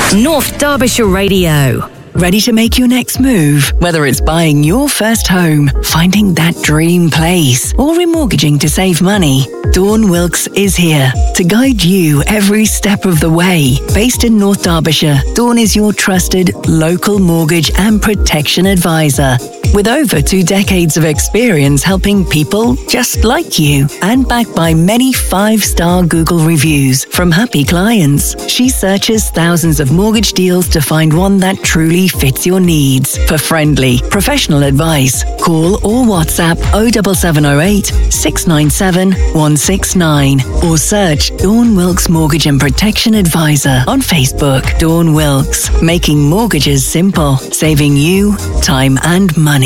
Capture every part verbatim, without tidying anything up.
North Derbyshire Radio. Ready to make your next move? Whether it's buying your first home, finding that dream place, or remortgaging to save money, Dawn Wilkes is here to guide you every step of the way. Based in North Derbyshire, Dawn is your trusted local mortgage and protection advisor. With over two decades of experience helping people just like you, and backed by many five-star Google reviews from happy clients, she searches thousands of mortgage deals to find one that truly fits your needs. For friendly, professional advice, call or WhatsApp oh seven seven oh eight, six nine seven, one six nine or search Dawn Wilkes Mortgage and Protection Advisor on Facebook. Dawn Wilkes, making mortgages simple, saving you time and money.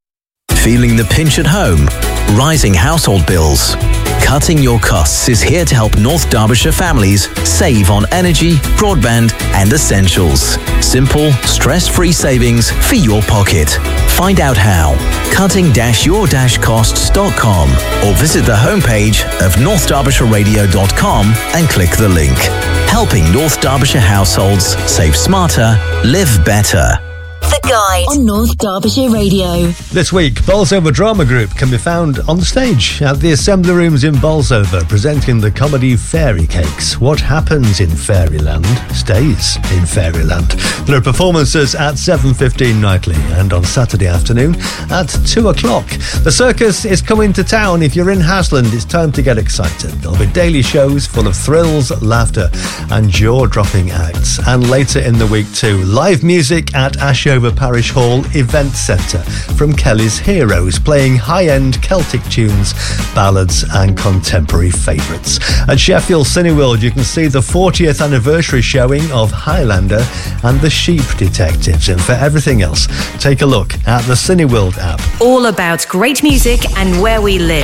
Feeling the pinch at home? Rising household bills? Cutting your costs is here to help North Derbyshire families save on energy, broadband and essentials. Simple, stress-free savings for your pocket. Find out how. cutting your costs dot com or visit the homepage of north derbyshire radio dot com and click the link. Helping North Derbyshire households save smarter, live better. The Guide on North Derbyshire Radio. This week, Bolsover Drama Group can be found on the stage at the Assembly Rooms in Bolsover, presenting the comedy Fairy Cakes. What happens in Fairyland stays in Fairyland. There are performances at seven fifteen nightly and on Saturday afternoon at two o'clock. The circus is coming to town. If you're in Hasland, it's time to get excited. There'll be daily shows full of thrills, laughter and jaw-dropping acts. And later in the week too, live music at Ashover Parish Hall Event Centre from Kelly's Heroes, playing high-end Celtic tunes, ballads and contemporary favourites. At Sheffield Cineworld, you can see the fortieth anniversary showing of Highlander and the Sheep Detectives. And for everything else, take a look at the Cineworld app. All about great music and where we live.